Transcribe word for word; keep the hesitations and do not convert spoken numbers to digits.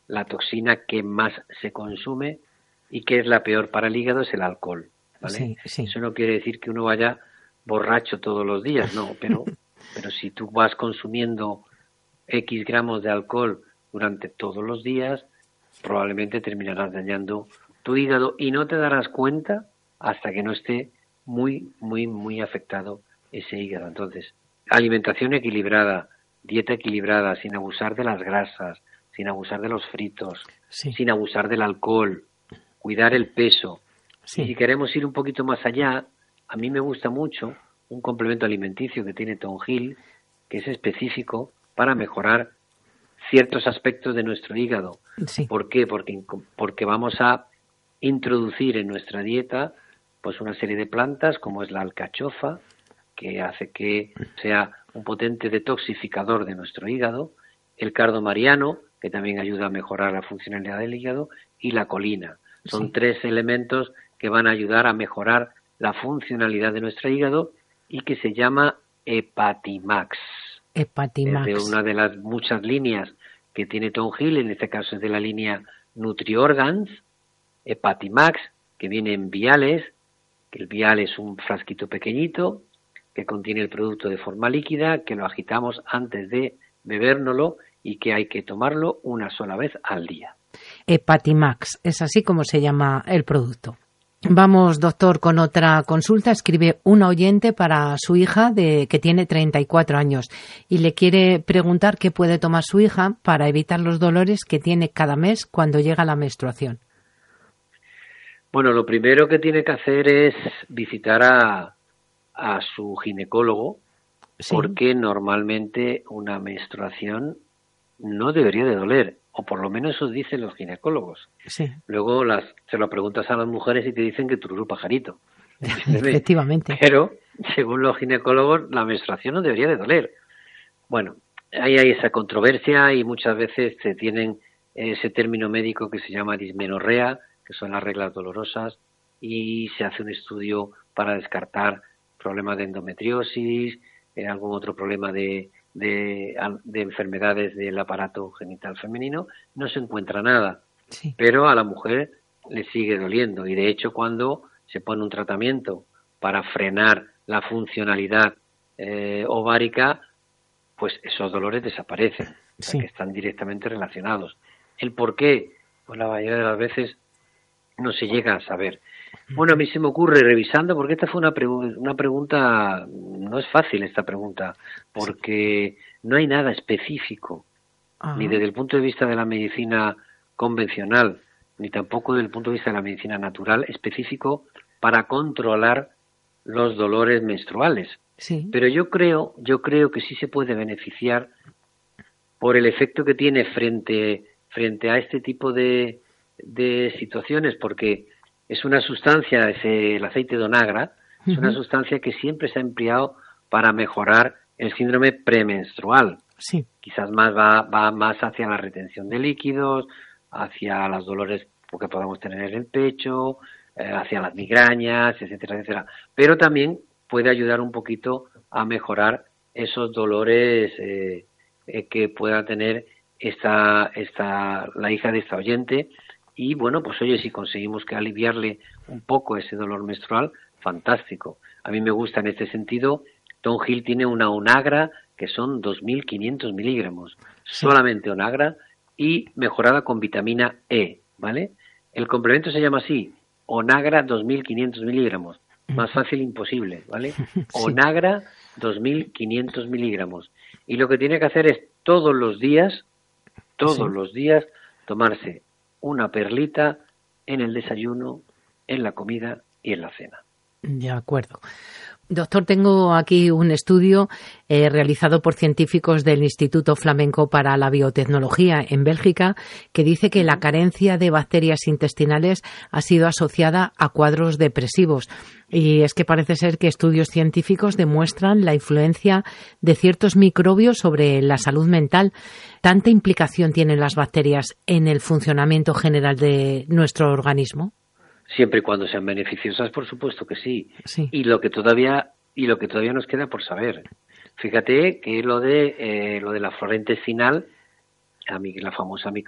la toxina que más se consume y que es la peor para el hígado es el alcohol, ¿vale? Sí, sí. Eso no quiere decir que uno vaya borracho todos los días, no, pero, pero si tú vas consumiendo X gramos de alcohol durante todos los días, probablemente terminarás dañando tu hígado y no te darás cuenta hasta que no esté muy, muy, muy afectado ese hígado. Entonces, alimentación equilibrada, dieta equilibrada, sin abusar de las grasas, sin abusar de los fritos, Sí. sin abusar del alcohol, cuidar el peso. Sí. Y si queremos ir un poquito más allá, a mí me gusta mucho un complemento alimenticio que tiene Tonjil, que es específico para mejorar ciertos aspectos de nuestro hígado. Sí. ¿Por qué? Porque, porque vamos a introducir en nuestra dieta pues una serie de plantas como es la alcachofa, que hace que sea un potente detoxificador de nuestro hígado, el cardo mariano, que también ayuda a mejorar la funcionalidad del hígado, y la colina. Son Sí. tres elementos que van a ayudar a mejorar la funcionalidad de nuestro hígado y que se llama Hepatimax. Hepatimax. Es de una de las muchas líneas que tiene Tonjil, en este caso es de la línea NutriOrgans, Hepatimax, que viene en viales, que el vial es un frasquito pequeñito que contiene el producto de forma líquida, que lo agitamos antes de bebérnoslo y que hay que tomarlo una sola vez al día. Hepatimax, es así como se llama el producto. Vamos, doctor, con otra consulta. Escribe una oyente para su hija de que tiene treinta y cuatro años y le quiere preguntar qué puede tomar su hija para evitar los dolores que tiene cada mes cuando llega la menstruación. Bueno, lo primero que tiene que hacer es visitar a, a su ginecólogo, Sí. porque normalmente una menstruación no debería de doler, o por lo menos eso dicen los ginecólogos. Sí. Luego las, se lo preguntas a las mujeres y te dicen que tururú pajarito. ¿Entiendes? Efectivamente. Pero, según los ginecólogos, la menstruación no debería de doler. Bueno, ahí hay esa controversia y muchas veces se tienen ese término médico que se llama dismenorrea, que son las reglas dolorosas, y se hace un estudio para descartar problemas de endometriosis, eh, algún otro problema de, de, de enfermedades del aparato genital femenino. No se encuentra nada, Sí. pero a la mujer le sigue doliendo, y de hecho cuando se pone un tratamiento para frenar la funcionalidad eh, ovárica, pues esos dolores desaparecen, Sí. porque están directamente relacionados. ¿El por qué? Pues la mayoría de las veces no se llega a saber. Bueno, a mí se me ocurre, revisando, porque esta fue una, pregu- una pregunta, no es fácil esta pregunta, porque no hay nada específico, Ajá. ni desde el punto de vista de la medicina convencional, ni tampoco desde el punto de vista de la medicina natural, específico para controlar los dolores menstruales. Sí. Pero yo creo, yo creo que sí se puede beneficiar por el efecto que tiene frente, frente a este tipo de, de situaciones, porque es una sustancia, es el aceite de onagra, es Uh-huh. una sustancia que siempre se ha empleado para mejorar el síndrome premenstrual. Sí. Quizás más va, va más hacia la retención de líquidos, hacia los dolores que podamos tener en el pecho, eh, hacia las migrañas, etcétera, etcétera. Pero también puede ayudar un poquito a mejorar esos dolores eh, eh, que pueda tener esta, esta, la hija de esta oyente. Y bueno, pues oye, si conseguimos que aliviarle un poco ese dolor menstrual, fantástico. A mí me gusta en este sentido. Tonjil tiene una onagra que son dos mil quinientos miligramos, Sí. solamente onagra y mejorada con vitamina E, ¿vale? El complemento se llama así, onagra dos mil quinientos miligramos. Más fácil imposible, ¿vale? Sí. Onagra dos mil quinientos miligramos. Y lo que tiene que hacer es todos los días, todos Sí. los días, tomarse una perlita en el desayuno, en la comida y en la cena. De acuerdo. Doctor, tengo aquí un estudio eh, realizado por científicos del Instituto Flamenco para la Biotecnología en Bélgica que dice que la carencia de bacterias intestinales ha sido asociada a cuadros depresivos. Y es que parece ser que estudios científicos demuestran la influencia de ciertos microbios sobre la salud mental. ¿Tanta implicación tienen las bacterias en el funcionamiento general de nuestro organismo? Siempre y cuando sean beneficiosas, por supuesto que sí. Sí. Y lo que todavía y lo que todavía nos queda por saber. Fíjate que lo de eh, lo de la flora intestinal, la, la famosa